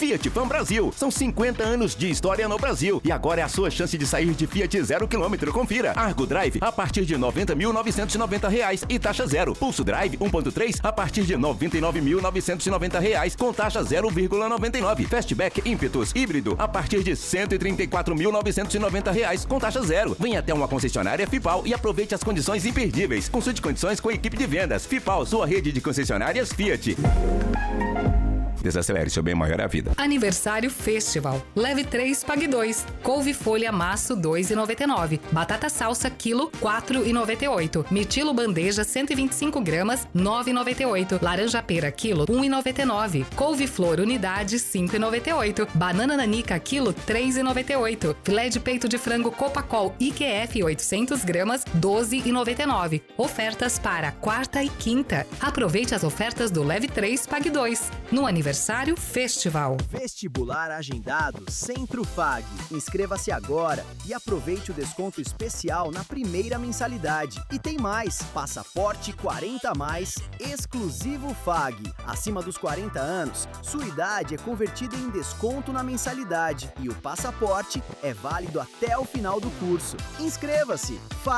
Fiat Fan Brasil. São 50 anos de história no Brasil. E agora é a sua chance de sair de Fiat 0 km. Confira. Argo Drive a partir de R$ 90.990 e taxa zero. Pulso Drive 1.3 a partir de R$ 99.990 com taxa 0,99. Fastback Impetus híbrido a partir de R$ 134.990 com taxa zero. Venha até uma concessionária Fipal e aproveite as condições imperdíveis. Consulte condições com a equipe de vendas. Fipal, sua rede de concessionárias Fiat. Desacelere, seu bem maior é a vida. Aniversário Festival. Leve 3, pague 2. Couve-folha maço 2,99. Batata salsa quilo 4,98. Mirtilo bandeja 125 gramas 9,98. Laranja pera quilo 1,99. Couve-flor unidade 5,98. Banana nanica quilo 3,98. Filé de peito de frango Copacol IQF 800 gramas 12,99. Ofertas para quarta e quinta. Aproveite as ofertas do Leve 3, pague 2. No Aniversário Festival. Vestibular agendado Centro Fag. Inscreva-se agora e aproveite o desconto especial na primeira mensalidade. E tem mais, passaporte 40+, exclusivo Fag. Acima dos 40 anos, sua idade é convertida em desconto na mensalidade e o passaporte é válido até o final do curso. Inscreva-se,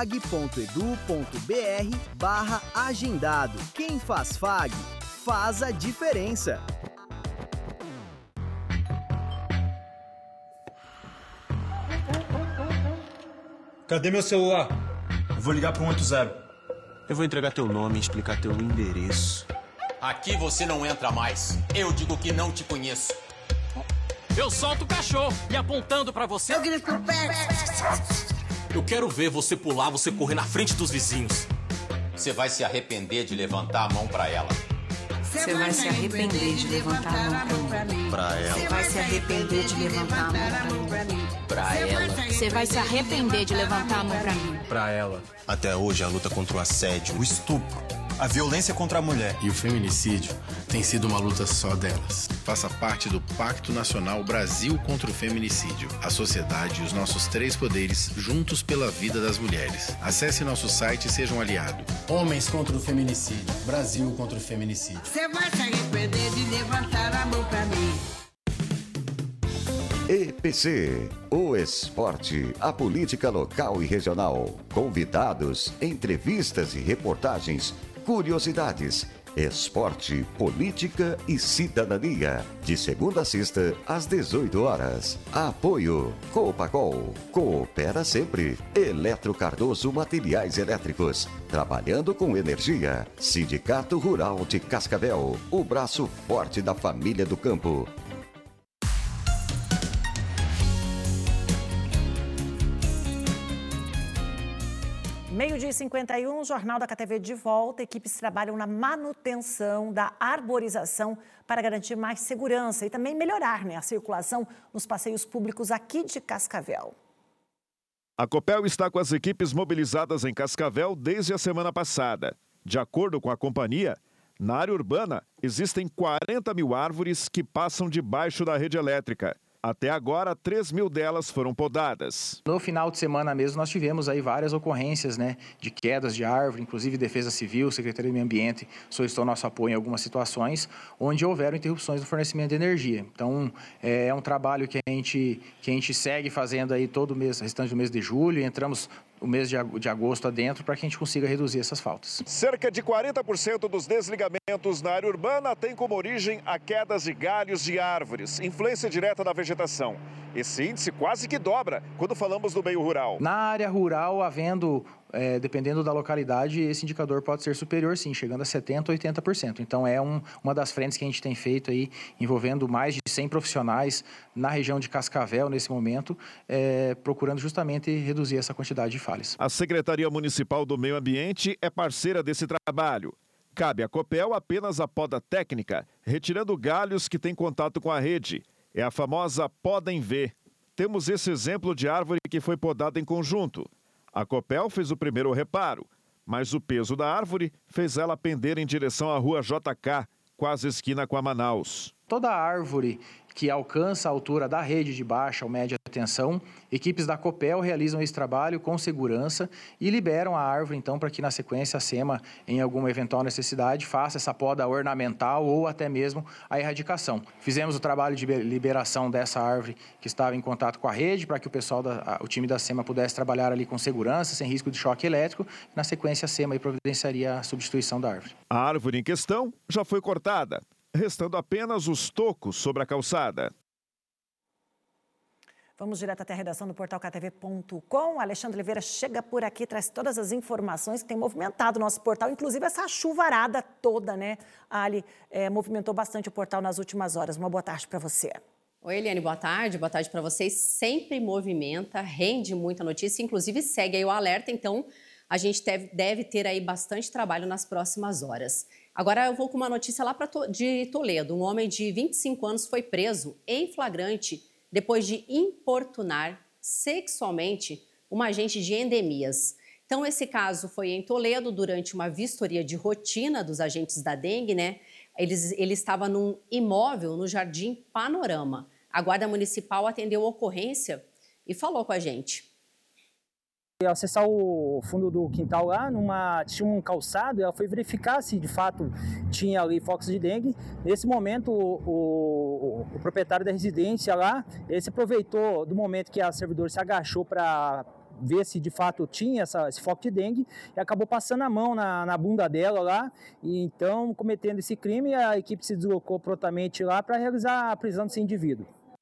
fag.edu.br/agendado. Quem faz Fag, faz a diferença. Cadê meu celular? Eu vou ligar pro 180. Eu vou entregar teu nome e explicar teu endereço. Aqui você não entra mais. Eu digo que não te conheço. Eu solto o cachorro e apontando pra você. Eu grito com o pé. Eu quero ver você pular, você correr na frente dos vizinhos. Você vai se arrepender de levantar a mão pra ela. Você vai se arrepender de levantar a mão pra mim. Pra ela. Você vai se arrepender de levantar a mão pra mim. Pra ela. Você vai se arrepender de levantar a mão pra mim. Pra ela. Até hoje, a luta contra o assédio, o estupro, a violência contra a mulher e o feminicídio tem sido uma luta só delas. Faça parte do Pacto Nacional Brasil contra o Feminicídio. A sociedade e os nossos 3 poderes juntos pela vida das mulheres. Acesse nosso site e seja um aliado. Homens contra o feminicídio. Brasil contra o feminicídio. Você vai se arrepender de levantar a mão pra mim. EPC, o esporte, a política local e regional, convidados, entrevistas e reportagens, curiosidades, esporte, política e cidadania, de segunda a sexta às 18 horas. Apoio Copacol, coopera sempre. Eletro Cardoso Materiais Elétricos, trabalhando com energia. Sindicato Rural de Cascavel, o braço forte da família do campo. Meio-dia e 51, Jornal da KTV de volta. Equipes trabalham na manutenção da arborização para garantir mais segurança e também melhorar a circulação nos passeios públicos aqui de Cascavel. A Copel está com as equipes mobilizadas em Cascavel desde a semana passada. De acordo com a companhia, na área urbana existem 40 mil árvores que passam debaixo da rede elétrica. Até agora, 3 mil delas foram podadas. No final de semana mesmo, nós tivemos aí várias ocorrências, de quedas de árvore, inclusive Defesa Civil, Secretaria do Meio Ambiente solicitou nosso apoio em algumas situações, onde houveram interrupções do fornecimento de energia. Então, é um trabalho que a gente segue fazendo aí todo mês, restante do mês de julho, e entramos o mês de agosto adentro para que a gente consiga reduzir essas faltas. Cerca de 40% dos desligamentos na área urbana tem como origem a quedas de galhos de árvores, influência direta da vegetação. Esse índice quase que dobra quando falamos do meio rural. Na área rural, dependendo da localidade, esse indicador pode ser superior, sim, chegando a 70% ou 80%. Então, é uma das frentes que a gente tem feito aí, envolvendo mais de 100 profissionais na região de Cascavel, nesse momento, procurando justamente reduzir essa quantidade de falhas. A Secretaria Municipal do Meio Ambiente é parceira desse trabalho. Cabe à Copel apenas a poda técnica, retirando galhos que têm contato com a rede. É a famosa poda em V. Temos esse exemplo de árvore que foi podada em conjunto. A Copel fez o primeiro reparo, mas o peso da árvore fez ela pender em direção à rua JK, quase esquina com a Manaus. Toda árvore que alcança a altura da rede de baixa ou média atenção, equipes da Copel realizam esse trabalho com segurança e liberam a árvore, então, para que na sequência a SEMA, em alguma eventual necessidade, faça essa poda ornamental ou até mesmo a erradicação. Fizemos o trabalho de liberação dessa árvore que estava em contato com a rede, para que o time da SEMA pudesse trabalhar ali com segurança, sem risco de choque elétrico. Na sequência, a SEMA providenciaria a substituição da árvore. A árvore em questão já foi cortada, restando apenas os tocos sobre a calçada. Vamos direto até a redação do portal ktv.com. Alexandre Oliveira chega por aqui, traz todas as informações que tem movimentado o nosso portal, inclusive essa chuvarada toda, né? A Ali movimentou bastante o portal nas últimas horas. Uma boa tarde para você. Oi, Eliane, boa tarde para vocês. Sempre movimenta, rende muita notícia, inclusive segue aí o alerta, então a gente deve ter aí bastante trabalho nas próximas horas. Agora eu vou com uma notícia lá de Toledo. Um homem de 25 anos foi preso em flagrante depois de importunar sexualmente uma agente de endemias. Então, esse caso foi em Toledo, durante uma vistoria de rotina dos agentes da dengue, né? Ele estava num imóvel no Jardim Panorama. A Guarda Municipal atendeu a ocorrência e falou com a gente. Ao acessar o fundo do quintal lá, tinha um calçado, ela foi verificar se de fato tinha ali focos de dengue. Nesse momento, o proprietário da residência lá, ele se aproveitou do momento que a servidora se agachou para ver se de fato tinha esse foco de dengue e acabou passando a mão na bunda dela lá. E então, cometendo esse crime, a equipe se deslocou prontamente lá para realizar a prisão desse indivíduo.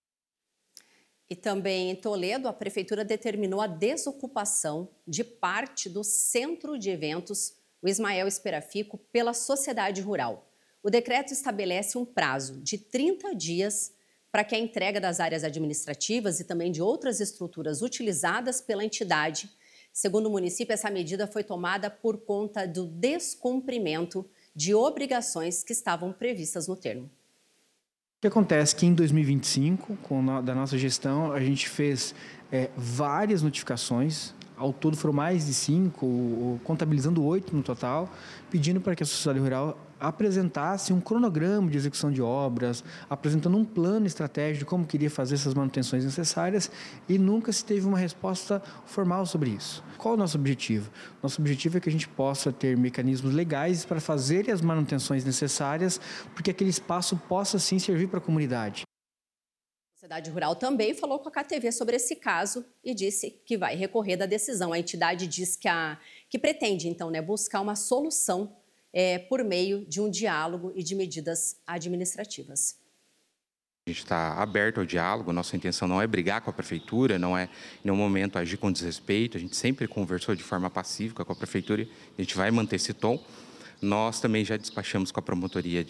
E também em Toledo, a Prefeitura determinou a desocupação de parte do centro de eventos, o Ismael Esperafico, pela sociedade rural. O decreto estabelece um prazo de 30 dias para que a entrega das áreas administrativas e também de outras estruturas utilizadas pela entidade. Segundo o município, essa medida foi tomada por conta do descumprimento de obrigações que estavam previstas no termo. O que acontece é que em 2025, da nossa gestão, a gente fez várias notificações, ao todo foram mais de 5, contabilizando 8 no total, pedindo para que a sociedade rural apresentasse um cronograma de execução de obras, apresentando um plano estratégico de como queria fazer essas manutenções necessárias e nunca se teve uma resposta formal sobre isso. Qual é o nosso objetivo? Nosso objetivo é que a gente possa ter mecanismos legais para fazer as manutenções necessárias, porque aquele espaço possa sim servir para a comunidade. A sociedade rural também falou com a KTV sobre esse caso e disse que vai recorrer da decisão. A entidade diz que pretende, então, buscar uma solução por meio de um diálogo e de medidas administrativas. A gente está aberto ao diálogo, nossa intenção não é brigar com a Prefeitura, não é, em nenhum momento, agir com desrespeito, a gente sempre conversou de forma pacífica com a Prefeitura, a gente vai manter esse tom. Nós também já despachamos com a Promotoria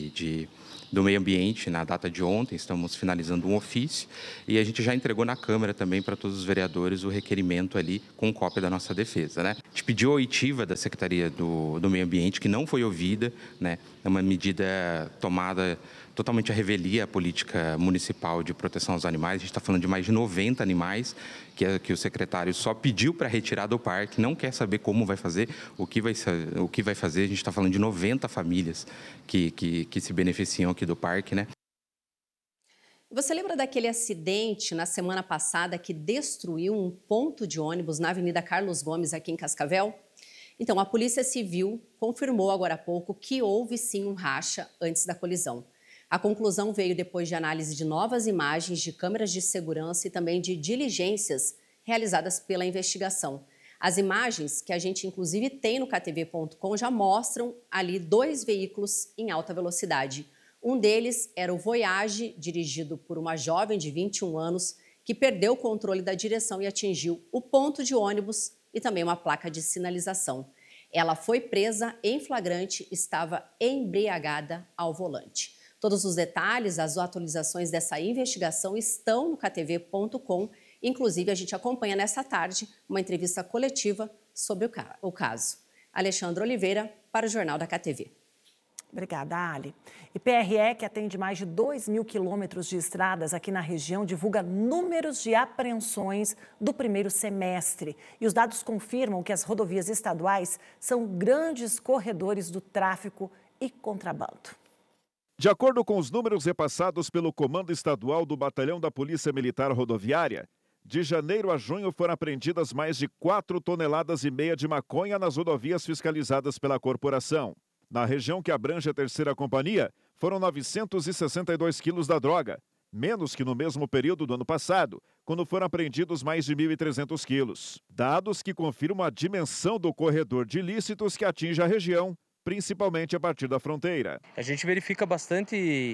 do Meio Ambiente na data de ontem, estamos finalizando um ofício e a gente já entregou na Câmara também para todos os vereadores o requerimento ali com cópia da nossa defesa, né? A gente pediu a oitiva da Secretaria do Meio Ambiente, que não foi ouvida, né? É uma medida tomada totalmente à revelia a política municipal de proteção aos animais. A gente está falando de mais de 90 animais que o secretário só pediu para retirar do parque, não quer saber como vai fazer, o que vai fazer. A gente está falando de 90 famílias que se beneficiam aqui do parque, né? Você lembra daquele acidente na semana passada que destruiu um ponto de ônibus na Avenida Carlos Gomes, aqui em Cascavel? Então, a Polícia Civil confirmou agora há pouco que houve sim um racha antes da colisão. A conclusão veio depois de análise de novas imagens de câmeras de segurança e também de diligências realizadas pela investigação. As imagens, que a gente inclusive tem no ktv.com, já mostram ali 2 veículos em alta velocidade. Um deles era o Voyage, dirigido por uma jovem de 21 anos, que perdeu o controle da direção e atingiu o ponto de ônibus e também uma placa de sinalização. Ela foi presa em flagrante, estava embriagada ao volante. Todos os detalhes, as atualizações dessa investigação estão no ktv.com. Inclusive, a gente acompanha nesta tarde uma entrevista coletiva sobre o caso. Alexandre Oliveira, para o Jornal da KTV. Obrigada, Ali. E PRE, que atende mais de 2.000 quilômetros de estradas aqui na região, divulga números de apreensões do primeiro semestre. E os dados confirmam que as rodovias estaduais são grandes corredores do tráfico e contrabando. De acordo com os números repassados pelo Comando Estadual do Batalhão da Polícia Militar Rodoviária, de janeiro a junho foram apreendidas mais de 4,5 toneladas de maconha nas rodovias fiscalizadas pela corporação. Na região que abrange a 3ª Companhia, foram 962 quilos da droga, menos que no mesmo período do ano passado, quando foram apreendidos mais de 1.300 quilos. Dados que confirmam a dimensão do corredor de ilícitos que atinge a região, principalmente a partir da fronteira. A gente verifica bastante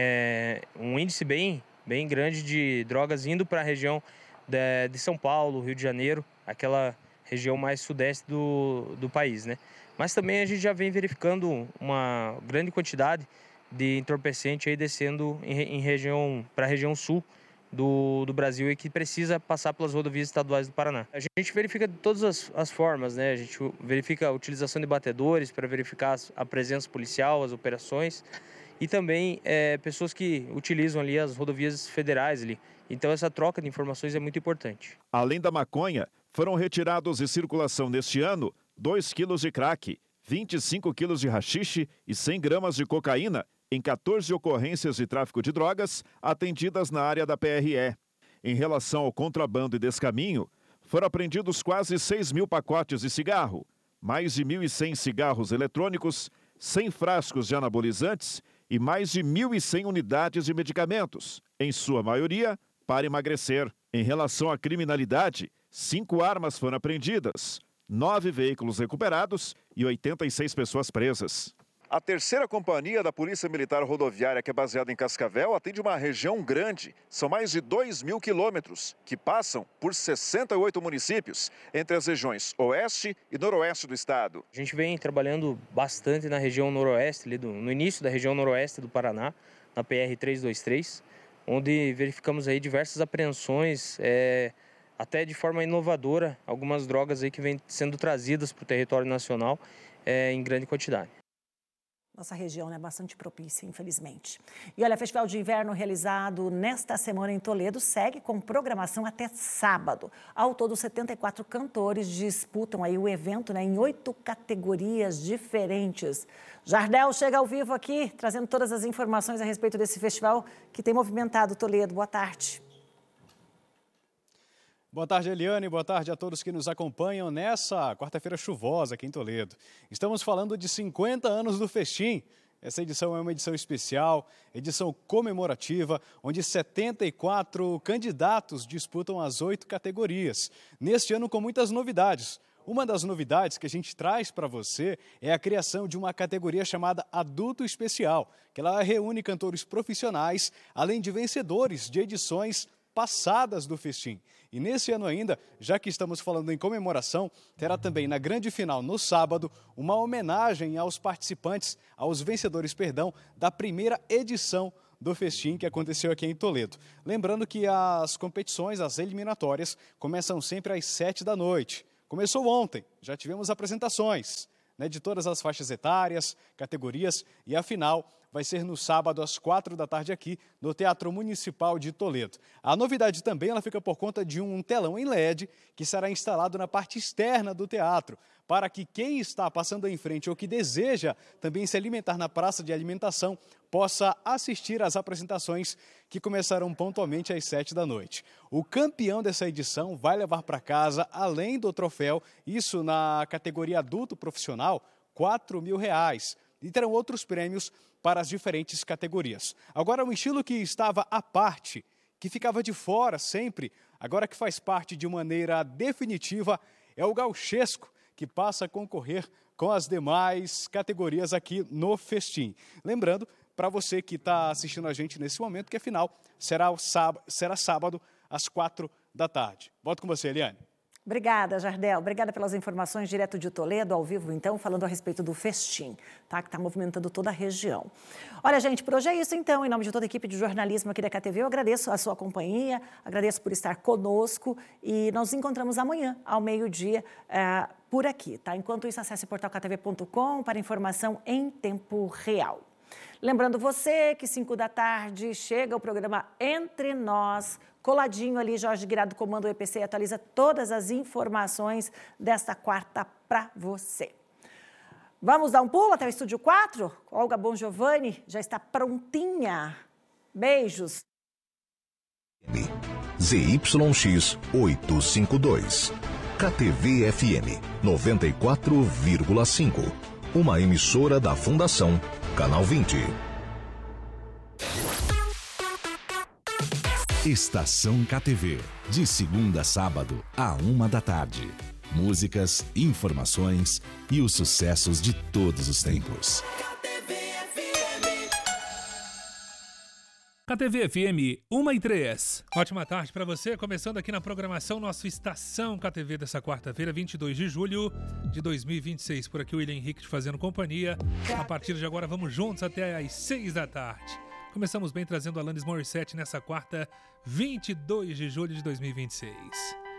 um índice bem grande de drogas indo para a região de São Paulo, Rio de Janeiro, aquela região mais sudeste do país, né? Mas também a gente já vem verificando uma grande quantidade de entorpecente aí descendo para a região sul do Brasil e que precisa passar pelas rodovias estaduais do Paraná. A gente verifica de todas as formas, né? A gente verifica a utilização de batedores para verificar a presença policial, as operações e também pessoas que utilizam ali as rodovias federais ali. Então essa troca de informações é muito importante. Além da maconha, foram retirados de circulação neste ano 2 quilos de crack, 25 quilos de haxixe e 100 gramas de cocaína em 14 ocorrências de tráfico de drogas atendidas na área da PRE. Em relação ao contrabando e descaminho, foram apreendidos quase 6.000 pacotes de cigarro, mais de 1.100 cigarros eletrônicos, 100 frascos de anabolizantes e mais de 1.100 unidades de medicamentos, em sua maioria para emagrecer. Em relação à criminalidade, 5 armas foram apreendidas, 9 veículos recuperados e 86 pessoas presas. A 3ª Companhia da Polícia Militar Rodoviária, que é baseada em Cascavel, atende uma região grande. São mais de 2.000 quilômetros, que passam por 68 municípios, entre as regiões oeste e noroeste do estado. A gente vem trabalhando bastante na região noroeste, no início da região noroeste do Paraná, na PR-323, onde verificamos aí diversas apreensões, até de forma inovadora, algumas drogas aí que vêm sendo trazidas para o território nacional em grande quantidade. Nossa região é bastante propícia, infelizmente. E olha, o Festival de Inverno realizado nesta semana em Toledo segue com programação até sábado. Ao todo, 74 cantores disputam aí o evento, né, em 8 categorias diferentes. Jardel chega ao vivo aqui, trazendo todas as informações a respeito desse festival que tem movimentado Toledo. Boa tarde. Boa tarde, Eliane. Boa tarde a todos que nos acompanham nessa quarta-feira chuvosa aqui em Toledo. Estamos falando de 50 anos do Festim. Essa edição é uma edição especial, edição comemorativa, onde 74 candidatos disputam as 8 categorias. Neste ano com muitas novidades. Uma das novidades que a gente traz para você é a criação de uma categoria chamada Adulto Especial, que ela reúne cantores profissionais, além de vencedores de edições passadas do Festim. E nesse ano ainda, já que estamos falando em comemoração, terá também na grande final, no sábado, uma homenagem aos participantes, aos vencedores, da primeira edição do Festim que aconteceu aqui em Toledo. Lembrando que as competições, as eliminatórias, começam sempre às 7 da noite. Começou ontem, já tivemos apresentações, né, de todas as faixas etárias, categorias, e a final vai ser no sábado às 4 da tarde aqui no Teatro Municipal de Toledo. A novidade também ela fica por conta de um telão em LED que será instalado na parte externa do teatro, para que quem está passando em frente ou que deseja também se alimentar na praça de alimentação possa assistir às apresentações que começarão pontualmente às 7 da noite. O campeão dessa edição vai levar para casa, além do troféu, isso na categoria adulto profissional, R$4.000. E terão outros prêmios para as diferentes categorias. Agora, um estilo que estava à parte, que ficava de fora sempre, agora que faz parte de maneira definitiva, é o gauchesco, que passa a concorrer com as demais categorias aqui no Festim. Lembrando, para você que está assistindo a gente nesse momento, que a final será sábado às 4 da tarde. Volto com você, Eliane. Obrigada, Jardel. Obrigada pelas informações direto de Toledo, ao vivo, então, falando a respeito do Festim, tá? Que está movimentando toda a região. Olha, gente, por hoje é isso, então. Em nome de toda a equipe de jornalismo aqui da KTV, eu agradeço a sua companhia, agradeço por estar conosco e nós nos encontramos amanhã, ao meio-dia, por aqui, tá? Enquanto isso, acesse portalktv.com para informação em tempo real. Lembrando você que 5 da tarde chega o programa Entre Nós, coladinho ali, Jorge Guirado, comando o EPC, e atualiza todas as informações desta quarta para você. Vamos dar um pulo até o Estúdio 4? Olga Bongiovanni já está prontinha. Beijos. ZYX 852. KTV FM 94,5. Uma emissora da Fundação Canal 20. Estação KTV. De segunda a sábado, à 13h. Músicas, informações e os sucessos de todos os tempos. KTV FM 1h03. Ótima tarde para você, começando aqui na programação nosso Estação KTV dessa quarta-feira, 22 de julho de 2026. Por aqui o William Henrique te fazendo companhia. A partir de agora vamos juntos até às 6 da tarde. Começamos bem trazendo Alanis Morissette nessa quarta, 22 de julho de 2026.